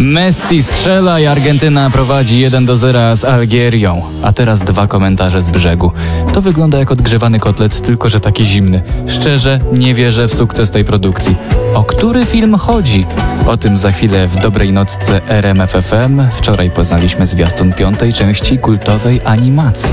Messi strzela i Argentyna prowadzi 1-0 z Algierią. A teraz 2 komentarze z brzegu. To wygląda jak odgrzewany kotlet, tylko że taki zimny. Szczerze nie wierzę w sukces tej produkcji. O który film chodzi? O tym za chwilę w dobrej nocce RMF FM. Wczoraj poznaliśmy zwiastun 5. części kultowej animacji.